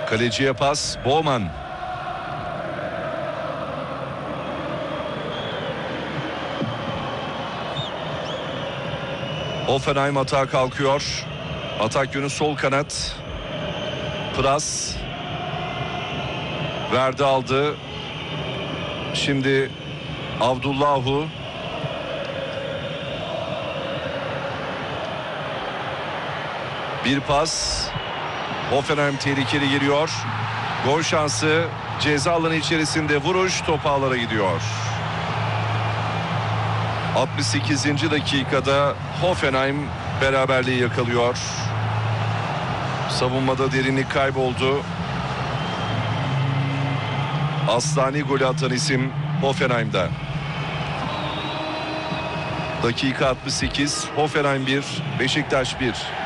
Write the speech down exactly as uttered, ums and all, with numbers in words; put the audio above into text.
Kaleciye pas. Bowman. Hoffenheim atağa kalkıyor. Atak yönü sol kanat. Pras. Verdi aldı. Şimdi Abdullahu. Bir pas. Hoffenheim tehlikeli giriyor. Gol şansı. Ceza alanı içerisinde vuruş. Top ağlara gidiyor. altmış sekizinci dakikada Hoffenheim beraberliği yakalıyor. Savunmada derinlik kayboldu. Aslani golü atan isim Hoffenheim'da. Dakika altmış sekiz. Hoffenheim bir, Beşiktaş bir.